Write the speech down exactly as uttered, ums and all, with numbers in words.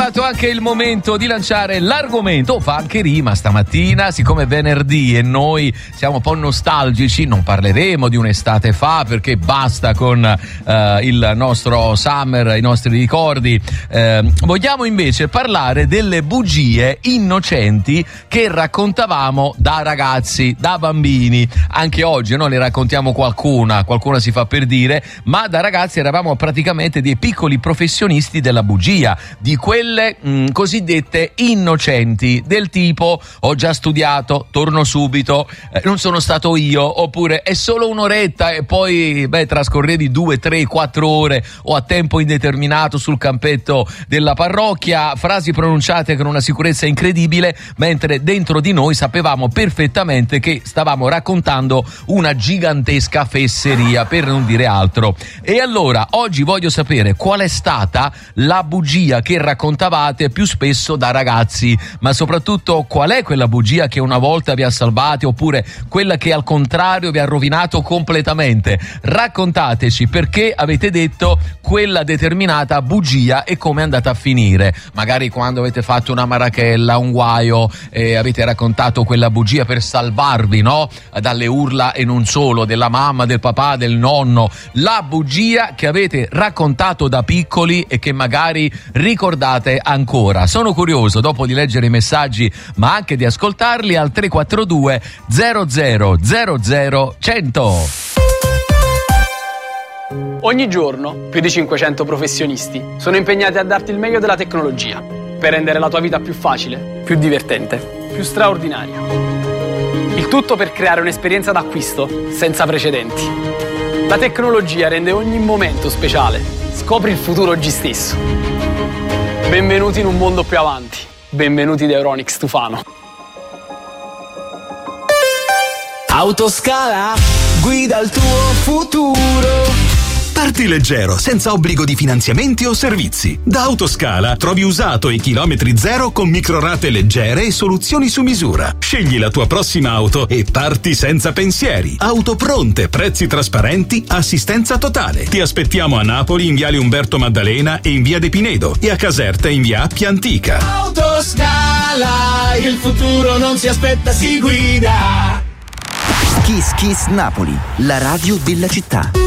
arrivato anche il momento di lanciare l'argomento. Fa anche rima stamattina, siccome è venerdì e noi siamo un po' nostalgici, non parleremo di un'estate fa perché basta con uh, il nostro summer, i nostri ricordi. Uh, vogliamo invece parlare delle bugie innocenti che raccontavamo da ragazzi, da bambini. Anche oggi noi ne raccontiamo qualcuna, qualcuna si fa per dire, ma da ragazzi eravamo praticamente dei piccoli professionisti della bugia, di quelle mh, cosiddette innocenti, del tipo ho già studiato, torno subito, eh, non sono stato io, oppure è solo un'oretta e poi beh trascorrevi due, tre, quattro ore o a tempo indeterminato sul campetto della parrocchia, frasi pronunciate con una sicurezza incredibile, mentre dentro di noi sapevamo perfettamente che stavamo raccontando una gigantesca fesseria, per non dire altro. E allora oggi voglio sapere qual è stata la bugia che raccontavate più spesso da ragazzi, ma soprattutto qual è quella bugia che una volta vi ha salvati, oppure quella che al contrario vi ha rovinato completamente. Raccontateci perché avete detto quella determinata bugia e come è andata a finire. Magari quando avete fatto una marachella, un guaio, e avete raccontato quella bugia per salvarvi, no? Dalle urla e non solo, della mamma, del papà, del nonno. La bugia che avete raccontato da piccoli e che magari ricordate ancora. Sono curioso dopo di leggere i messaggi, ma anche di ascoltarli al tre quattro due zero zero zero zero cento. Ogni giorno più di cinquecento professionisti sono impegnati a darti il meglio della tecnologia per rendere la tua vita più facile, più divertente, più straordinaria. Il tutto per creare un'esperienza d'acquisto senza precedenti. La tecnologia rende ogni momento speciale. Scopri il futuro oggi stesso. Benvenuti in un mondo più avanti. Benvenuti da Euronics Tufano. Autoscala, guida il tuo futuro. Parti leggero, senza obbligo di finanziamenti o servizi. Da Autoscala trovi usato e chilometri zero con microrate leggere e soluzioni su misura. Scegli la tua prossima auto e parti senza pensieri. Auto pronte, prezzi trasparenti, assistenza totale. Ti aspettiamo a Napoli in viale Umberto Maddalena e in via De Pinedo, e a Caserta in via Appia Antica. Autoscala, il futuro non si aspetta, si guida. Kiss Kiss Napoli, la radio della città.